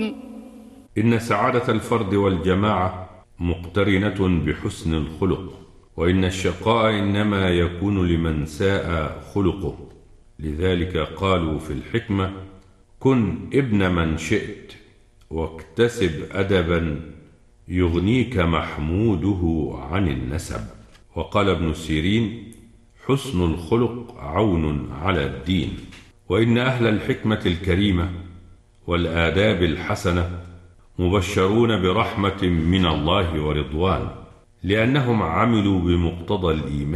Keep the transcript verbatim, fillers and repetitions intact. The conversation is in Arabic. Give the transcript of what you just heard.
إن سعادة الفرد والجماعة مقترنة بحسن الخلق، وإن الشقاء إنما يكون لمن ساء خلقه. لذلك قالوا في الحكمة: كن ابن من شئت واكتسب أدبا يغنيك محموده عن النسب. وقال ابن سيرين: حسن الخلق عون على الدين. وإن أهل الحكمة الكريمة والآداب الحسنة مبشرون برحمة من الله ورضوان، لأنهم عملوا بمقتضى الإيمان